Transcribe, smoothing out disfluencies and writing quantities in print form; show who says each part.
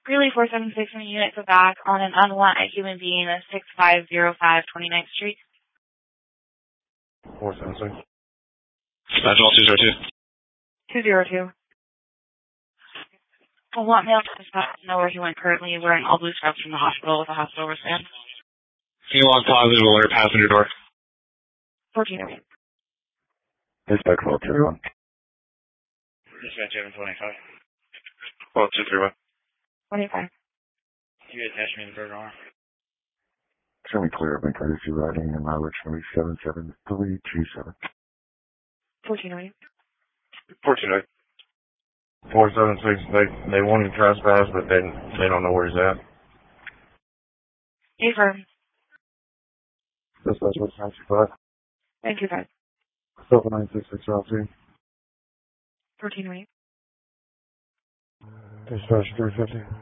Speaker 1: Greeley 476 in a unit go back on an unwanted human being at 6505 29th Street.
Speaker 2: 476.
Speaker 3: Special 202.
Speaker 1: 202. I want mail to know where he went currently, wearing all blue scrubs from the hospital with a hospital wristband.
Speaker 3: He log positive alert passenger door.
Speaker 1: 1408.
Speaker 2: Dispatch 1231.
Speaker 4: Dispatch 725.
Speaker 3: 12231.
Speaker 1: 25.
Speaker 4: You attach me to the burger arm.
Speaker 2: Show me clear of emergency riding and mileage for me 77327.
Speaker 1: 1408.
Speaker 3: 142.
Speaker 2: 476, they want him to trespass, but they don't know where he's at.
Speaker 1: Affirm.
Speaker 2: Dispatch 195.
Speaker 1: Thank you, guys.
Speaker 2: 7966 LT.
Speaker 1: 1408.
Speaker 2: Dispatch 350.